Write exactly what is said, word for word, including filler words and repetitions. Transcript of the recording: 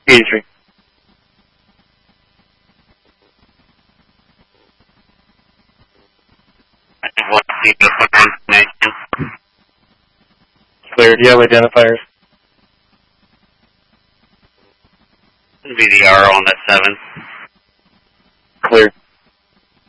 eighty-three. Clear. Do you have identifiers? V D R on that seven. Clear.